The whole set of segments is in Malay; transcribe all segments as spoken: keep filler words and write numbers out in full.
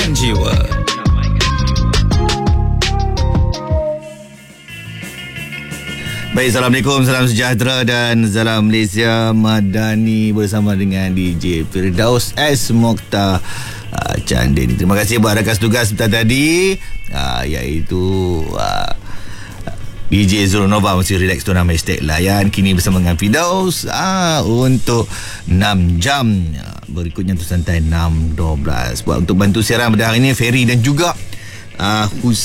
Menyelamatkan jiwa. Baik, Assalamualaikum, salam sejahtera dan salam Malaysia Madani bersama dengan D J Firdaus S. Mokhtar uh, Candini. Terima kasih buat rakan tugas sebentar tadi, uh, iaitu uh, D J Zul Nova. Masih relax tu, nama hashtag layan kini bersama dengan Firdaus uh, untuk enam jam. uh, Berikutnya tu santai enam dua belas. Buat untuk bantu siaran pada hari ini Ferry dan juga Uh,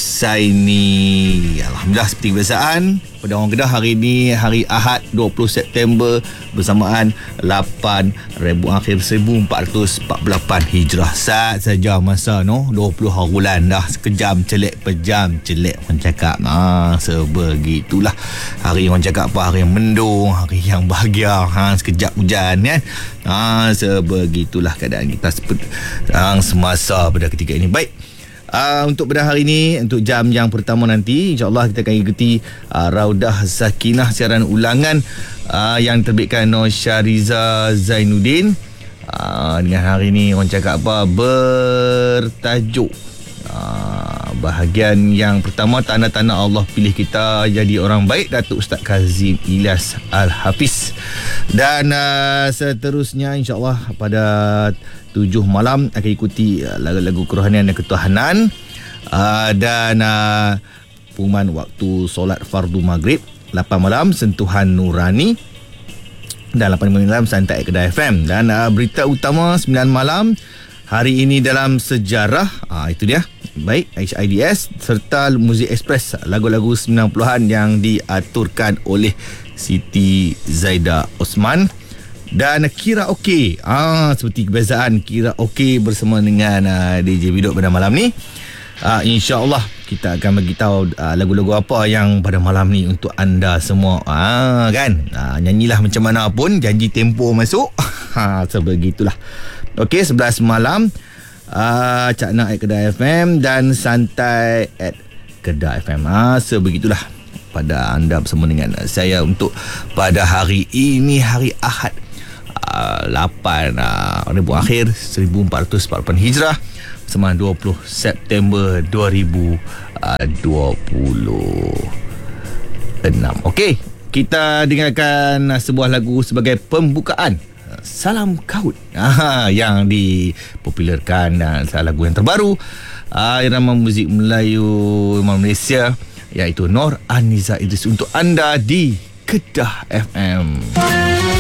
Husaini. Alhamdulillah, seperti kebiasaan pada orang Kedah, hari ini hari Ahad dua puluh September bersamaan lapan Rabiul Akhir seribu empat ratus empat puluh lapan Hijrah. Saat saja masa no dua puluh hari bulan dah, sekejam celek pejam celek orang cakap. Ha, sebegitulah hari orang cakap apa, hari yang mendung, hari yang bahagia, ha, sekejap hujan kan. Ha, sebegitulah keadaan kita seperti uh, semasa pada ketika ini. Baik, Uh, untuk pada hari ini, untuk jam yang pertama nanti, insyaAllah kita akan ikuti uh, Raudah Sakinah, siaran ulangan uh, yang terbitkan Nur Syariza Zainuddin, uh, dengan hari ini orang cakap apa, bertajuk uh, bahagian yang pertama, tanda-tanda Allah pilih kita jadi orang baik, Datuk Ustaz Kazim Ilyas Al-Hafiz. Dan uh, seterusnya insyaAllah pada tujuh malam akan ikuti uh, lagu-lagu kerohanian dan ketuhanan, uh, dan uh, pengumuman waktu solat fardu maghrib. Lapan malam sentuhan nurani, dan lapan malam santai Kedah F M. Dan uh, berita utama sembilan malam hari ini dalam sejarah, uh, itu dia. Baik, H I D S serta Muzik Express, lagu-lagu sembilan puluhan yang diaturkan oleh Siti Zaida Osman. Dan Kira Okey, ah, seperti kebiasaan Kira Okey bersama dengan uh, D J Bidok pada malam ni. uh, InsyaAllah kita akan bagi tahu uh, lagu-lagu apa yang pada malam ni untuk anda semua, ah, kan. uh, Nyanyilah macam mana pun, janji tempo masuk. ha, Sebegitulah. Okey, sebelas malam uh, Cakna at Kedah F M dan Santai at Kedah F M. ah, Sebegitulah pada anda bersama dengan saya untuk pada hari ini, hari Ahad uh, lapan uh, Rabiul Akhir seribu empat ratus empat puluh lapan Hijrah bersama dua puluh September dua ribu dua puluh enam. Okey, kita dengarkan sebuah lagu sebagai pembukaan, Salam Kaut, ah, yang dipopularkan dan salah lagu yang terbaru uh, irama muzik Melayu Malaysia, iaitu Nur Aniza Idris untuk anda di Kedah F M.